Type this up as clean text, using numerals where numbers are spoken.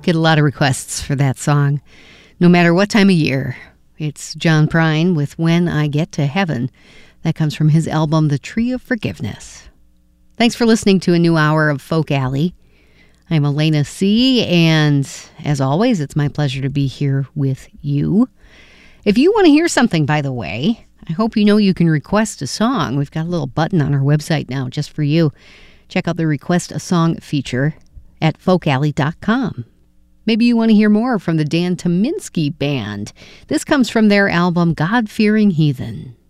Get a lot of requests for that song, no matter what time of year. It's John Prine with When I Get to Heaven. That comes from his album, The Tree of Forgiveness. Thanks for listening to a new hour of Folk Alley. I'm Elena C., and as always, it's my pleasure to be here with you. If you want to hear something, by the way, I hope you know you can request a song. We've got a little button on our website now just for you. Check out the Request a Song feature at folkalley.com. Maybe you want to hear more from the Dan Tyminski Band. This comes from their album, God-Fearing Heathen.